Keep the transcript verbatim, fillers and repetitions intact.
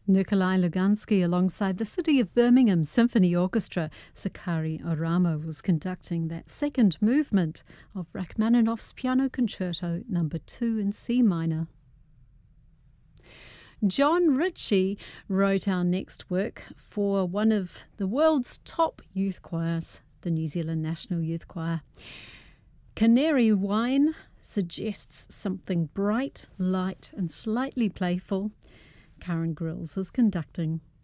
Nikolai Lugansky, alongside the City of Birmingham Symphony Orchestra, Sakari Oramo was conducting that second movement of Rachmaninoff's Piano Concerto number two in C minor. John Ritchie wrote our next work for one of the world's top youth choirs, the New Zealand National Youth Choir. Canary Wine suggests something bright, light and slightly playful. Karen Grills is conducting.